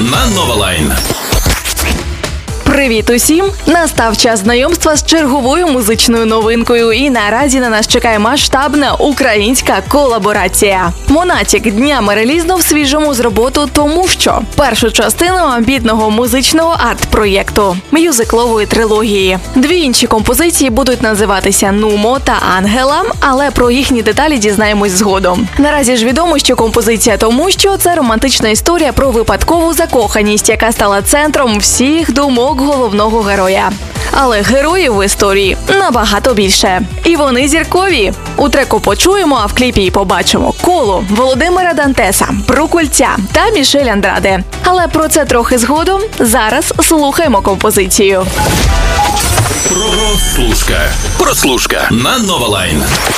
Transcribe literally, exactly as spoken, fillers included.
на Новалайн. Привіт усім! Настав час знайомства з черговою музичною новинкою, і наразі на нас чекає масштабна українська колаборація. Монатік днями релізнув свіжому з роботу «Тому що» – першу частину амбітного музичного арт-проєкту – мюзиклової трилогії. Дві інші композиції будуть називатися «Нумо» та «Ангела», але про їхні деталі дізнаємось згодом. Наразі ж відомо, що композиція «Тому що» – це романтична історія про випадкову закоханість, яка стала центром всіх думок головного героя. Але героїв в історії набагато більше. І вони зіркові. У треку почуємо, а в кліпі й побачимо Колу, Володимира Дантеса, Прокульця та Мішель Андраде. Але про це трохи згодом. Зараз слухаємо композицію. Прослушка. Прослушка на Новалайн.